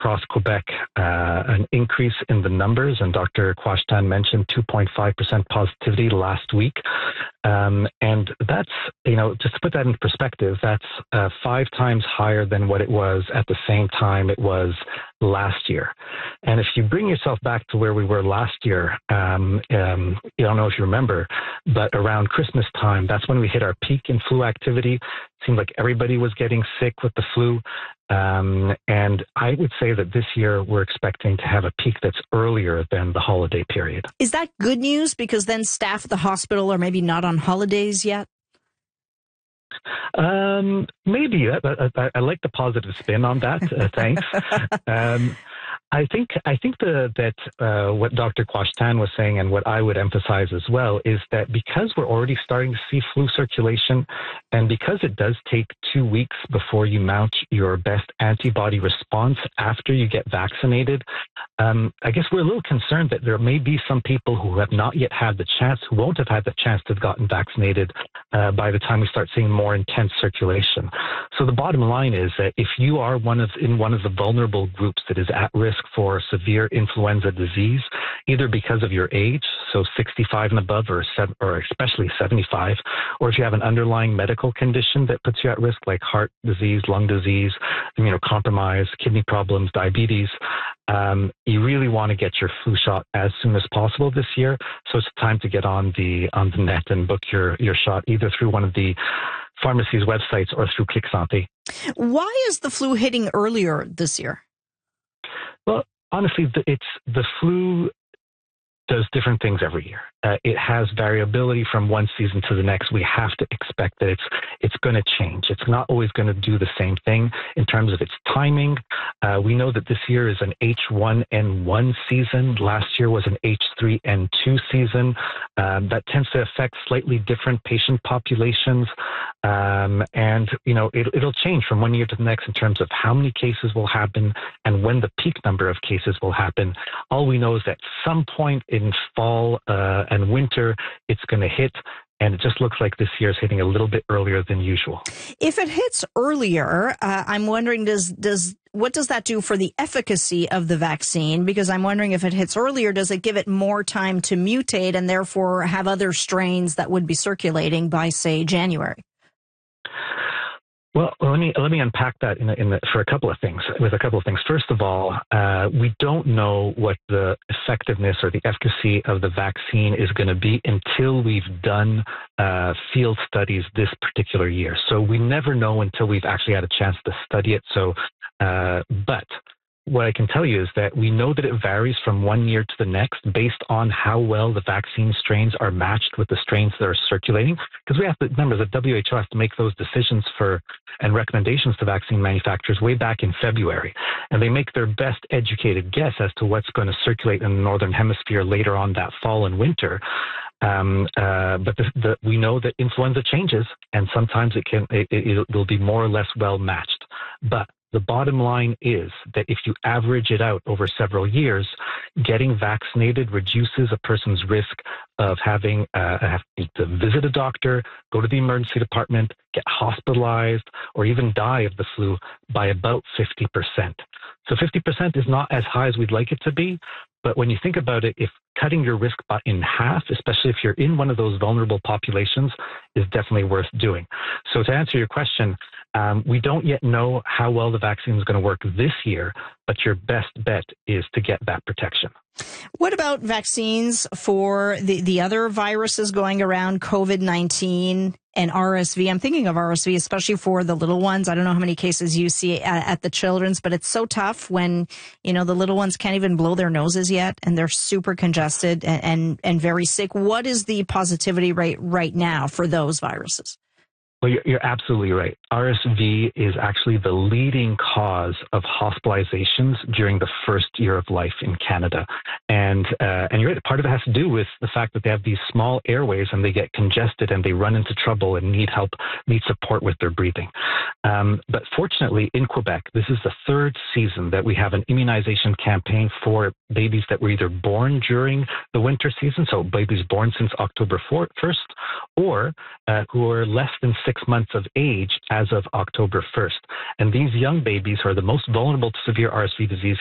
across Quebec an increase in the numbers, and Dr. Quashtan mentioned 2.5% positivity last week. And that's, just to put that in perspective, that's 5 times higher than what it was at the same time it was last year. And if you bring yourself back to where we were last year, I don't know if you remember, but around Christmas time, that's when we hit our peak in flu activity. It seemed like everybody was getting sick with the flu. And I would say that this year we're expecting to have a peak that's earlier than the holiday period. Is that good news? Because then staff at the hospital are maybe not on holidays yet? Maybe. I like the positive spin on that. Thanks. I think that what Dr. Quashtan was saying, and what I would emphasize as well, is that because we're already starting to see flu circulation, and because it does take 2 weeks before you mount your best antibody response after you get vaccinated, I guess we're a little concerned that there may be some people who have not yet had the chance, who won't have had the chance to have gotten vaccinated by the time we start seeing more intense circulation. So the bottom line is that if you are in one of the vulnerable groups that is at risk for severe influenza disease, either because of your age, so 65 and above, or especially 75, or if you have an underlying medical condition that puts you at risk, like heart disease, lung disease, immunocompromised, kidney problems, diabetes, you really want to get your flu shot as soon as possible this year. So it's time to get on the net and book your shot either through one of the pharmacy's websites or through Clic Santé. Why is the flu hitting earlier this year? Well, honestly, the flu does different things every year. It has variability from one season to the next. We have to expect that it's going to change. It's not always going to do the same thing in terms of its timing. We know that this year is an H1N1 season. Last year was an H3N2 season. That tends to affect slightly different patient populations. And, it'll change from one year to the next in terms of how many cases will happen and when the peak number of cases will happen. All we know is that some point in fall and winter, it's going to hit. And it just looks like this year is hitting a little bit earlier than usual. If it hits earlier, I'm wondering, what does that do for the efficacy of the vaccine? Because I'm wondering, if it hits earlier, does it give it more time to mutate and therefore have other strains that would be circulating by, say, January? Well, let me unpack that with a couple of things. First of all, we don't know what the effectiveness or the efficacy of the vaccine is going to be until we've done field studies this particular year. So we never know until we've actually had a chance to study it. So, but what I can tell you is that we know that it varies from one year to the next based on how well the vaccine strains are matched with the strains that are circulating. Because we have to remember that WHO has to make those decisions and recommendations to vaccine manufacturers way back in February. And they make their best educated guess as to what's going to circulate in the Northern Hemisphere later on that fall and winter. But we know that influenza changes, and sometimes it'll be more or less well matched. But the bottom line is that if you average it out over several years, getting vaccinated reduces a person's risk of having to visit a doctor, go to the emergency department, get hospitalized, or even die of the flu by about 50%. So 50% is not as high as we'd like it to be. But when you think about it, if cutting your risk in half, especially if you're in one of those vulnerable populations, is definitely worth doing. So to answer your question, we don't yet know how well the vaccine is going to work this year, but your best bet is to get that protection. What about vaccines for the other viruses going around, COVID-19 and RSV? I'm thinking of RSV, especially for the little ones. I don't know how many cases you see at the children's, but it's so tough when, the little ones can't even blow their noses yet, and they're super congested and very sick. What is the positivity rate right now for those viruses? Well, you're absolutely right. RSV is actually the leading cause of hospitalizations during the first year of life in Canada. And you're right, part of it has to do with the fact that they have these small airways and they get congested and they run into trouble and need help, need support with their breathing. But fortunately, in Quebec, this is the third season that we have an immunization campaign for babies that were either born during the winter season, so babies born since October 1st, or who are less than 6 6 months of age as of October 1st. And these young babies who are the most vulnerable to severe RSV disease